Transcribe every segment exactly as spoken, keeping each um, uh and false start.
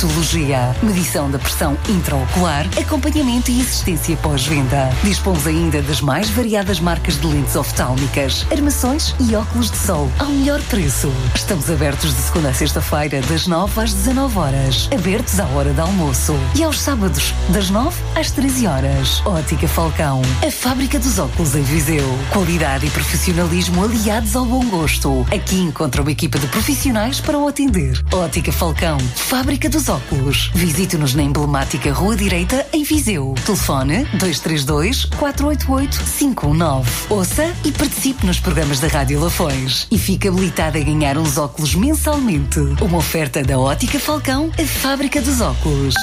oftalmologia, medição da pressão intraocular, acompanhamento e assistência pós-venda. Dispomos ainda das mais variadas marcas de lentes oftálmicas, armações e óculos de sol ao melhor preço. Estamos abertos de segunda a sexta-feira, das nove às dezanove horas, abertos à hora de almoço, e aos sábados, das nove às treze horas. Ótica Falcão, a fábrica dos óculos em Viseu. Qualidade e profissionalismo aliados ao bom gosto. Aqui encontra uma equipa de profissionais para o atender. Ótica Falcão, fábrica dos óculos. Visite-nos na emblemática Rua Direita, em Viseu. Telefone dois três dois, quatro oito oito, cinco um nove. Ouça e participe nos programas da Rádio Lafões. E fique habilitado a ganhar uns óculos mensalmente. Uma oferta da Ótica Falcão, a fábrica dos óculos.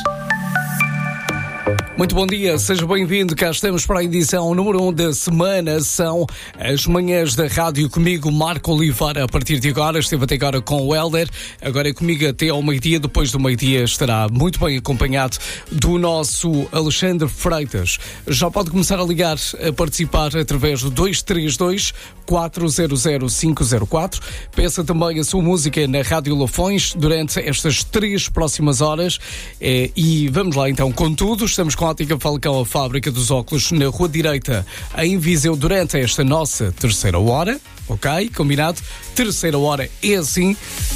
Muito bom dia, seja bem-vindo. Cá estamos para a edição número um da semana. São as manhãs da rádio comigo, Marco Oliveira. A partir de agora, esteve até agora com o Helder. Agora é comigo até ao meio-dia. Depois do meio-dia estará muito bem acompanhado do nosso Alexandre Freitas. Já pode começar a ligar, a participar através do dois três dois, quatro zero zero, cinco zero quatro. Peça também a sua música na Rádio Lafões durante estas três próximas horas. E vamos lá então com tudo. Estamos com a Ótica Falcão, a fábrica dos óculos, na Rua Direita, em Viseu, durante esta nossa terceira hora. Ok? Combinado? Terceira hora é assim.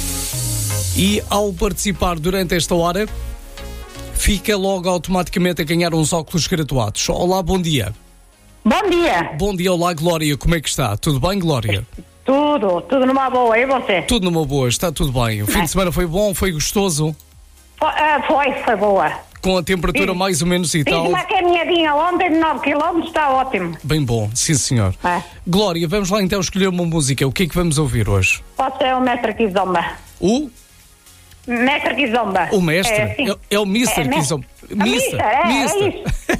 E ao participar durante esta hora, fica logo automaticamente a ganhar uns óculos graduados. Olá, bom dia. Bom dia. Bom dia, olá, Glória. Como é que está? Tudo bem, Glória? Tudo, tudo numa boa. E você? Tudo numa boa, está tudo bem. O fim é. de semana foi bom, foi gostoso? Foi, foi, foi boa. Com a temperatura e, mais ou menos e tal. Fiz uma caminhadinha ontem de nove quilómetros, está ótimo. Bem bom, sim senhor. É. Glória, vamos lá então escolher uma música. O que é que vamos ouvir hoje? Pode ser o Mestre Kizomba. O? Mestre Kizomba. O mestre? É, é, é o mister é, Kizomba. Mister, é, mister. É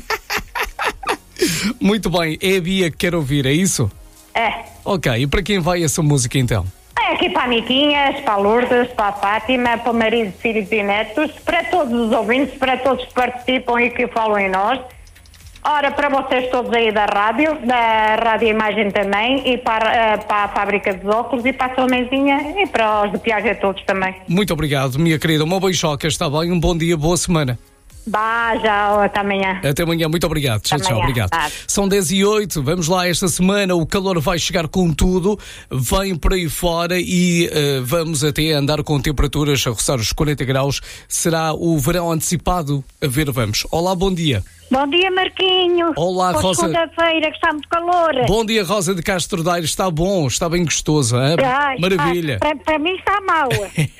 isso. Muito bem, é a Bia que quer ouvir, é isso? É. Ok, e para quem vai essa música então? É aqui para a Miquinhas, para a Lourdes, para a Fátima, para o marido, filhos e netos, para todos os ouvintes, para todos que participam e que falam em nós. Ora, para vocês todos aí da rádio, da Rádio Imagem também, e para, uh, para a Fábrica dos Óculos, e para a sua mãezinha, e para os de Piaget todos também. Muito obrigado, minha querida. Uma beijoca, está bem? Um bom dia, boa semana. Bah, já, até amanhã. Até amanhã, muito obrigado. Tchau, tchau, obrigado. Tá. São dez e oito, vamos lá, esta semana o calor vai chegar com tudo, vem por aí fora e uh, vamos até andar com temperaturas a roçar os quarenta graus. Será o verão antecipado? A ver, vamos. Olá, bom dia. Bom dia, Marquinho. Olá, Boa Rosa. Segunda-feira, que está muito calor. Bom dia, Rosa de Castro Daire. Está bom, está bem gostoso. Hein? Ai, maravilha. Para, para mim está mal.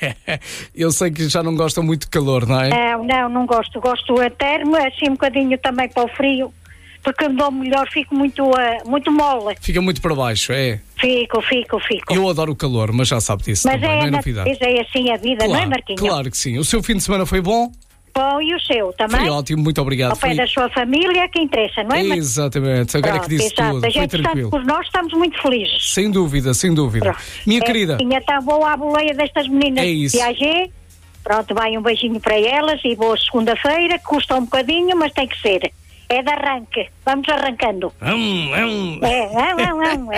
Eu sei que já não gosta muito de calor, não é? Não, não, não gosto. Gosto a termo, assim um bocadinho também para o frio, porque me dou melhor, fico muito, uh, muito mole. Fica muito para baixo, é? Fico, fico, fico. Eu adoro o calor, mas já sabe disso. Mas também, é, não é novidade. É assim a vida, claro, não é, Marquinho? Claro que sim. O seu fim de semana foi bom? Bom, e o seu também? Foi ótimo, muito obrigado. Ao pé foi... da sua família, que interessa, não é? Exatamente, agora Pronto, que disse exato. tudo, A foi gente tranquilo. por nós estamos muito felizes. Sem dúvida, sem dúvida. Pronto. Minha é, querida. Tinha tão boa a boleia destas meninas é de Piaget. Pronto, vai um beijinho para elas e boa segunda-feira, custa um bocadinho, mas tem que ser. É de arranque, vamos arrancando. Hum, hum. É, hum, hum,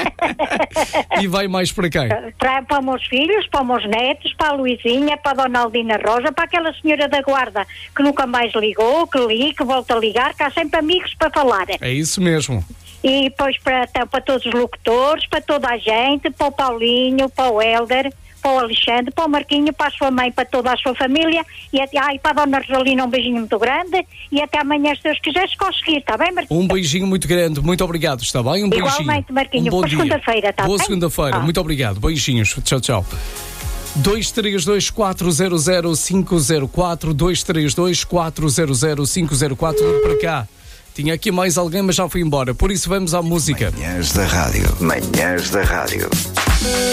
hum. E vai mais para quem? Para, para os meus filhos, para os meus netos, para a Luizinha, para a Dona Aldina Rosa, para aquela senhora da guarda que nunca mais ligou, que liga, que volta a ligar, que há sempre amigos para falar. É isso mesmo. E depois para, para todos os locutores, para toda a gente, para o Paulinho, para o Helder, para o Alexandre, para o Marquinho, para a sua mãe, para toda a sua família, e, até, ah, e para a Dona Rosalina um beijinho muito grande, e até amanhã, se Deus quiser, se conseguir, está bem, Marquinho? Um beijinho muito grande, muito obrigado, está bem? Um beijinho. Igualmente, Marquinho, um bom boa dia. segunda-feira, está bem? Boa segunda-feira, ah. muito obrigado, beijinhos, tchau, tchau. dois três dois, quatro zero zero, cinco zero quatro, dois três dois, quatro zero zero, cinco zero quatro, para cá. Tinha aqui mais alguém, mas já foi embora, por isso vamos à música. Manhãs da Rádio, Manhãs da Rádio.